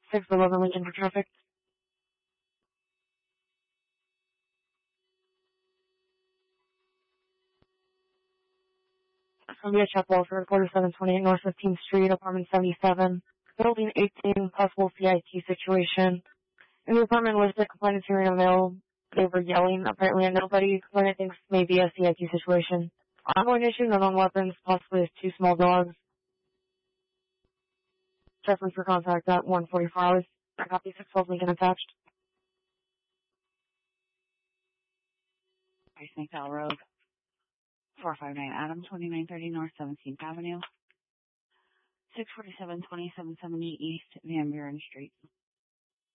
611 Lincoln for traffic. Columbia Chapel for 4728 North 15th Street, apartment 77, building 18, possible CIT situation. In the apartment was the complainant's hearing a male. They were yelling, apparently at nobody. Complainant thinks maybe a CIT situation. Ongoing issue, no known weapons, possibly has 2 small dogs. Reference for contact at 144 hours. I copy 612 Lincoln attached. Ice McDowell Road, 459 Adam, 2930 North 17th Avenue, 647 2770 East Van Buren Street.